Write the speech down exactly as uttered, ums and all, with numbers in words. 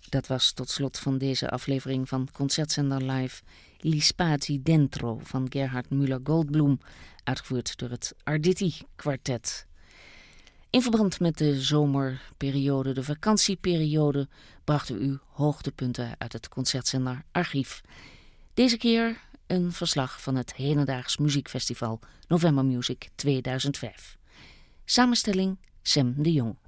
Dat was tot slot van deze aflevering van Concertzender Live Gli Spazi Dentro van Gerhard Müller-Goldbloem, uitgevoerd door het Arditi Quartet. In verband met de zomerperiode, de vakantieperiode, brachten we u hoogtepunten uit het Concertzender Archief. Deze keer een verslag van het Hedendaags Muziekfestival November Music tweeduizend vijf. Samenstelling Sam de Jong.